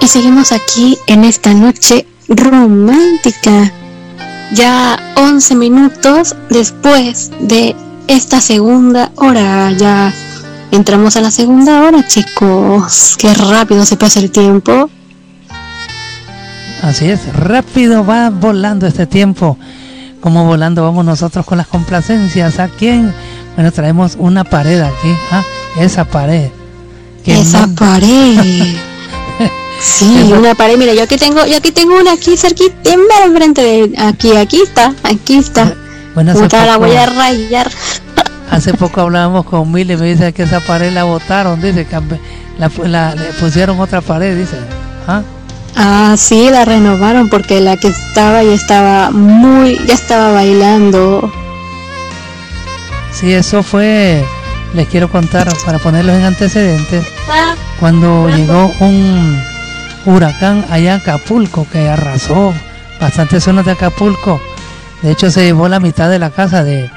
Y seguimos aquí en esta noche romántica. Ya 11 minutos después de esta segunda hora. Ya entramos a la segunda hora, chicos. Qué rápido se pasa el tiempo. Así es, rápido va volando este tiempo. Como volando vamos nosotros con las complacencias. ¿A quién? Bueno, traemos una pared aquí. Esa pared. Esa pared. Sí, una pared. Mira, yo aquí tengo una aquí cerquita, enfrente de aquí está. Bueno, la voy a rayar. Hace poco hablábamos con Mil y me dice que esa pared la botaron, dice que le pusieron otra pared, dice. Sí, la renovaron porque la que estaba ya estaba bailando. Sí, eso fue, les quiero contar para ponerlos en antecedentes, cuando llegó un huracán allá en Acapulco que arrasó bastantes zonas de Acapulco. De hecho se llevó la mitad de la casa de